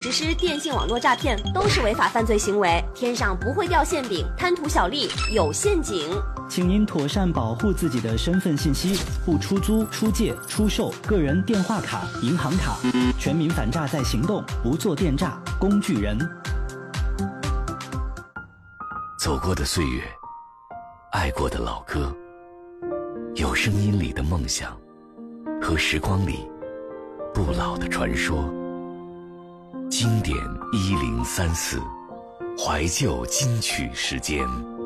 实施电信网络诈骗都是违法犯罪行为，天上不会掉馅饼，贪图小利有陷阱。 请您妥善保护自己的身份信息，不出租、出借、出售个人电话卡、银行卡。全民反诈在行动，不做电诈工具人。 走过的岁月，爱过的老歌，有声音里的梦想，和时光里不老的传说。经典1034，怀旧金曲时间。